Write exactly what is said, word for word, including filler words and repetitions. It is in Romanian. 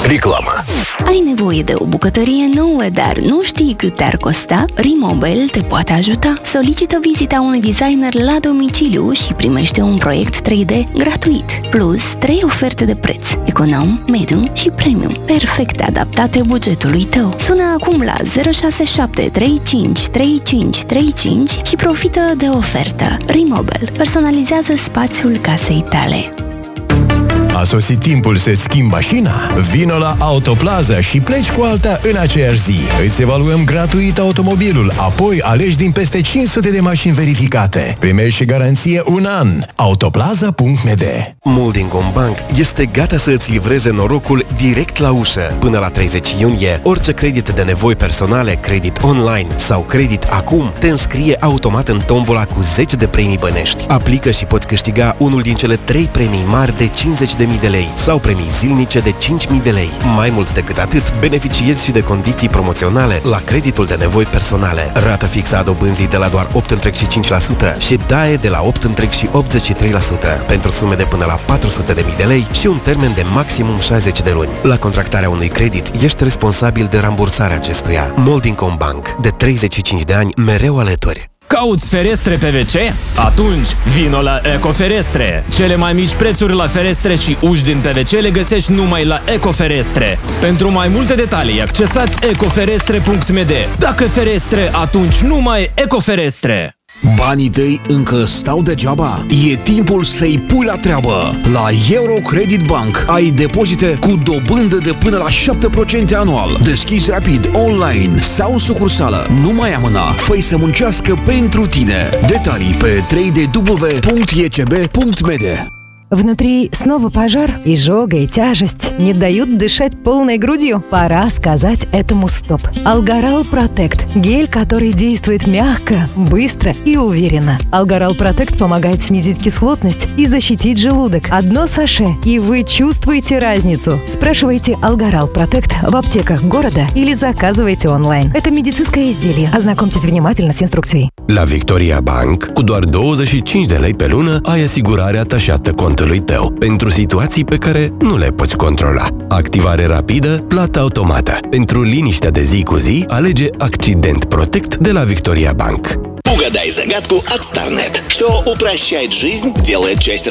Reclamă. Ai nevoie de o bucătărie nouă, dar nu știi cât te-ar costa? Rimobel te poate ajuta. Solicită vizita unui designer la domiciliu și primește un proiect trei D gratuit, plus trei oferte de preț: econom, medium și premium, perfect adaptate bugetului tău. Sună acum la zero șase șapte trei cinci trei cinci trei cinci și profită de ofertă. Rimobel personalizează spațiul casei tale. A sosit timpul să-ți schimbi mașina? Vino la Autoplaza și pleci cu alta în aceeași zi. Îți evaluăm gratuit automobilul, apoi alegi din peste cinci sute de mașini verificate. Primești și garanție un an. Autoplaza punct m d. Molding on Bank este gata să îți livreze norocul direct la ușă. Până la treizeci iunie, orice credit de nevoi personale, credit online sau credit acum, te înscrie automat în tombola cu zece de premii bănești. Aplică și poți câștiga unul din cele trei premii mari de cincizeci de mii de lei sau premii zilnice de cinci mii de lei. Mai mult decât atât, beneficiezi și de condiții promoționale la creditul de nevoi personale. Rată fixă a dobânzii de la doar opt virgulă cinci la sută și D A E de la opt virgulă optzeci și trei la sută pentru sume de până la patru sute de mii de lei și un termen de maximum șaizeci de luni. La contractarea unui credit, ești responsabil de rambursarea acestuia. Molding on Bank. De treizeci și cinci de ani, mereu alături. Cauți ferestre P V C? Atunci vino la Ecoferestre! Cele mai mici prețuri la ferestre și uși din P V C le găsești numai la Ecoferestre. Pentru mai multe detalii, accesați ecoferestre punct m d. Dacă ferestre, atunci numai Ecoferestre! Banii tăi încă stau degeaba? E timpul să-i pui la treabă! La Eurocredit Bank ai depozite cu dobândă de până la șapte la sută anual. Deschizi rapid, online sau în sucursală. Nu mai amâna, fă-i să muncească pentru tine. Detalii pe w w w punct e c b punct m d. Внутри снова пожар, изжога и тяжесть не дают дышать полной грудью. Пора сказать этому стоп. Алгарал Протект – гель, который действует мягко, быстро и уверенно. Алгарал Протект помогает снизить кислотность и защитить желудок. Одно саше, и вы чувствуете разницу. Спрашивайте Алгарал Протект в аптеках города или заказывайте онлайн. Это медицинское изделие. Ознакомьтесь внимательно с инструкцией. La Victoria Bank, cu doar douăzeci și cinci de lei pe lună, ai asigurare atașată contului tău pentru situații pe care nu le poți controla. Activare rapidă, plată automată. Pentru liniștea de zi cu zi, alege Accident Protect de la Victoria Bank. Угадай загадку от StarNet. Что упрощает жизнь, делает часть